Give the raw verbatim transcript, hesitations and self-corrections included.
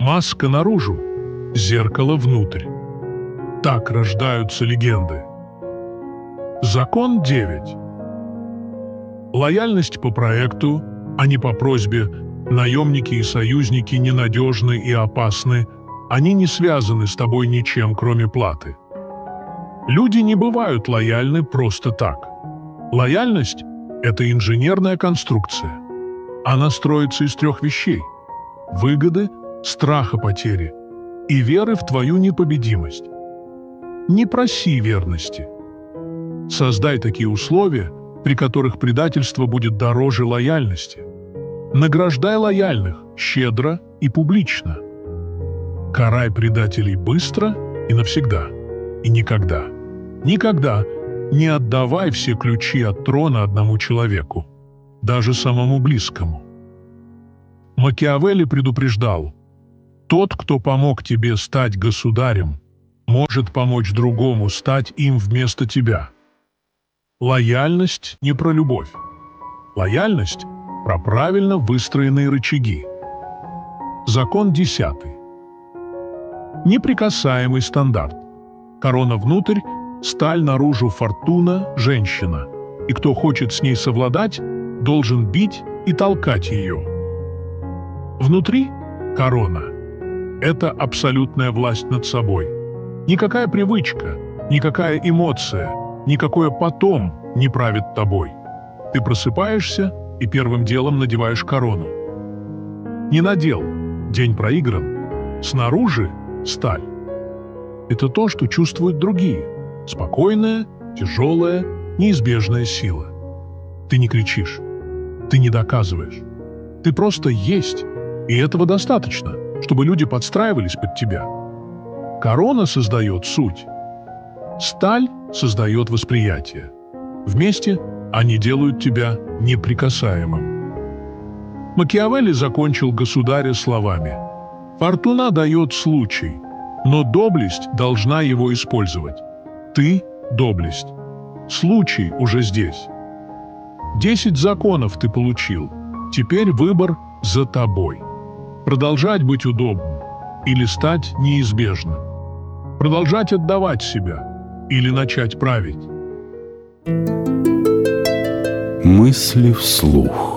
Маска наружу, зеркало внутрь. Так рождаются легенды. Закон девять. Лояльность по проекту, а не по просьбе. Наемники и союзники ненадежны и опасны. Они не связаны с тобой ничем, кроме платы. Люди не бывают лояльны просто так. Лояльность – это инженерная конструкция. Она строится из трех вещей – выгоды, страха потери и веры в твою непобедимость. Не проси верности. Создай такие условия, при которых предательство будет дороже лояльности. Награждай лояльных щедро и публично. Карай предателей быстро и навсегда. И никогда, никогда не отдавай все ключи от трона одному человеку, даже самому близкому. Макиавелли предупреждал: тот, кто помог тебе стать государем, может помочь другому стать им вместо тебя. Лояльность не про любовь. Лояльность про правильно выстроенные рычаги. Закон десятый. Неприкасаемый стандарт. Корона внутрь, сталь наружу, фортуна, женщина. И кто хочет с ней совладать, должен бить и толкать ее. Внутри – корона. Это абсолютная власть над собой. Никакая привычка, никакая эмоция, никакое «потом» не правит тобой. Ты просыпаешься и первым делом надеваешь корону. Не надел – день проигран. Снаружи – сталь. Это то, что чувствуют другие. Спокойная, тяжелая, неизбежная сила. Ты не кричишь. Ты не доказываешь. Ты просто есть, и этого достаточно, чтобы люди подстраивались под тебя. Корона создает суть. Сталь создает восприятие. Вместе они делают тебя неприкасаемым. Макиавелли закончил «Государя» словами: «Фортуна дает случай, но доблесть должна его использовать. Ты – доблесть. Случай уже здесь. Десять законов ты получил. Теперь выбор за тобой. Продолжать быть удобным или стать неизбежным. Продолжать отдавать себя или начать править». Мысли вслух.